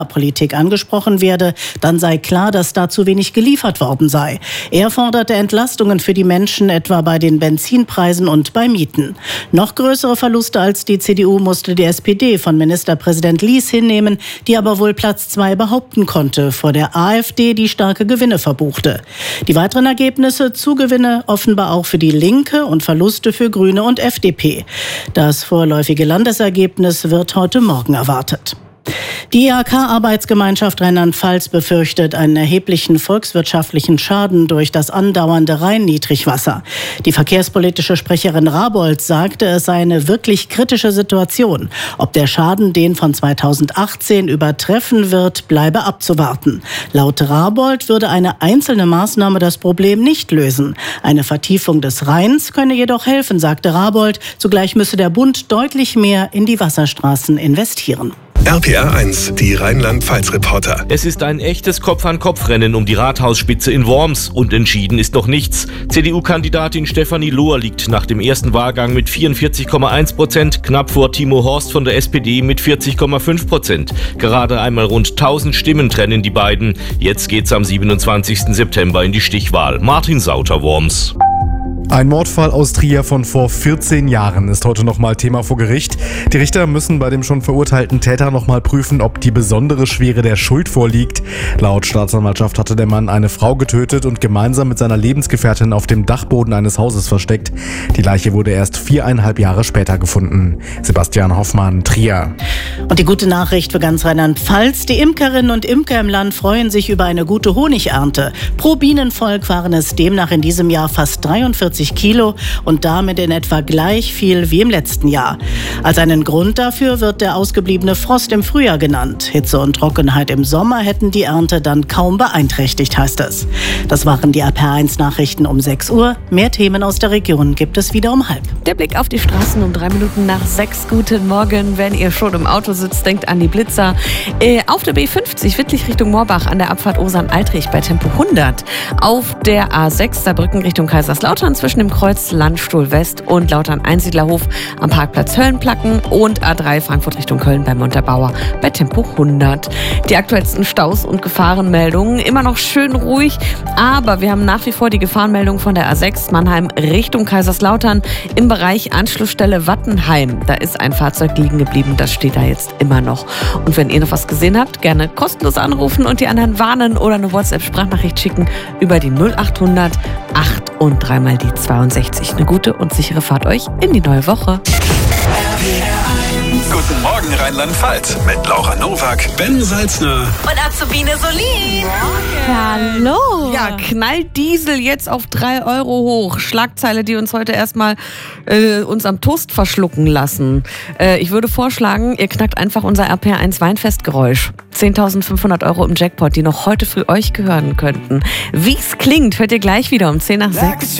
Politik angesprochen werde, dann sei klar, dass da zu wenig geliefert worden sei. Er forderte Entlastungen für die Menschen, etwa bei den Benzinpreisen und bei Mieten. Noch größere Verluste als die CDU musste die SPD von Ministerpräsident Lies hinnehmen, die aber wohl Platz 2 behaupten konnte, vor der AfD, die starke Gewinne verbuchte. Die weiteren Ergebnisse: Zugewinne offenbar auch für die Linke und Verluste für Grüne und FDP. Das vorläufige Landesergebnis wird heute Morgen erwartet. Die IHK-Arbeitsgemeinschaft Rheinland-Pfalz befürchtet einen erheblichen volkswirtschaftlichen Schaden durch das andauernde Rhein-Niedrigwasser. Die verkehrspolitische Sprecherin Rabold sagte, es sei eine wirklich kritische Situation. Ob der Schaden den von 2018 übertreffen wird, bleibe abzuwarten. Laut Rabold würde eine einzelne Maßnahme das Problem nicht lösen. Eine Vertiefung des Rheins könne jedoch helfen, sagte Rabold. Zugleich müsse der Bund deutlich mehr in die Wasserstraßen investieren. RPR 1, die Rheinland-Pfalz-Reporter. Es ist ein echtes Kopf-an-Kopf-Rennen um die Rathausspitze in Worms und entschieden ist noch nichts. CDU-Kandidatin Stefanie Lohr liegt nach dem ersten Wahlgang mit 44,1%, knapp vor Timo Horst von der SPD mit 40,5%. Gerade einmal rund 1000 Stimmen trennen die beiden. Jetzt geht's am 27. September in die Stichwahl. Martin Sauter, Worms. Ein Mordfall aus Trier von vor 14 Jahren ist heute nochmal Thema vor Gericht. Die Richter müssen bei dem schon verurteilten Täter nochmal prüfen, ob die besondere Schwere der Schuld vorliegt. Laut Staatsanwaltschaft hatte der Mann eine Frau getötet und gemeinsam mit seiner Lebensgefährtin auf dem Dachboden eines Hauses versteckt. Die Leiche wurde erst 4,5 Jahre später gefunden. Sebastian Hoffmann, Trier. Und die gute Nachricht für ganz Rheinland-Pfalz: Die Imkerinnen und Imker im Land freuen sich über eine gute Honigernte. Pro Bienenvolk waren es demnach in diesem Jahr fast 43 Kilo und damit in etwa gleich viel wie im letzten Jahr. Als einen Grund dafür wird der ausgebliebene Frost im Frühjahr genannt. Hitze und Trockenheit im Sommer hätten die Ernte dann kaum beeinträchtigt, heißt es. Das waren die RPR1-Nachrichten um 6 Uhr. Mehr Themen aus der Region gibt es wieder um 5:30. Der Blick auf die Straßen um 3 Minuten nach 6. Guten Morgen. Wenn ihr schon im Auto sitzt, denkt an die Blitzer. Auf der B50 Wittlich Richtung Moorbach an der Abfahrt Osern-Altrich bei Tempo 100. Auf der A6 Saarbrücken Richtung Kaiserslautern zwischen dem Kreuz Landstuhl West und Lautern-Einsiedlerhof am Parkplatz Höllenplacken und A3 Frankfurt Richtung Köln bei Montabaur bei Tempo 100. Die aktuellsten Staus und Gefahrenmeldungen immer noch schön ruhig, aber wir haben nach wie vor die Gefahrenmeldung von der A6 Mannheim Richtung Kaiserslautern im Bereich Anschlussstelle Wattenheim. Da ist ein Fahrzeug liegen geblieben, das steht da jetzt immer noch. Und wenn ihr noch was gesehen habt, gerne kostenlos anrufen und die anderen warnen oder eine WhatsApp-Sprachnachricht schicken über die 0800 8 und 3 mal die 62. Eine gute und sichere Fahrt euch in die neue Woche. Guten Morgen Rheinland-Pfalz mit Laura Nowak, Ben Salzner und Azubine Solin. Hallo. Ja, knallt Diesel jetzt auf 3 Euro hoch. Schlagzeile, die uns heute erstmal uns am Toast verschlucken lassen. Ich würde vorschlagen, ihr knackt einfach unser RPR1 Weinfestgeräusch. 10.500 Euro im Jackpot, die noch heute früh euch gehören könnten. Wie es klingt, hört ihr gleich wieder um 10 nach 6.